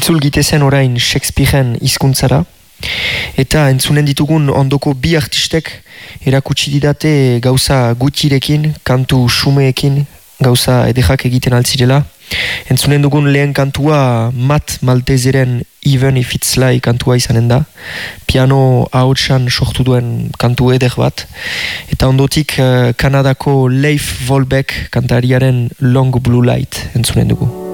itzul gitezen orain Shakespearen hizkuntzara, eta entzunen ditugun ondoko bi artistek erakutsi didate gauza gutirekin, kantu xumeekin, gauza edekak egiten altzirela. Entzunen dugun lehen kantua Matt Malteseren Even If It's Lie kantua izanen da. Piano ahotsan sortu duen kantu eder bat. Eta ondotik Kanadako Leif Volbeck kantariaren Long Blue Light entzunen dugu.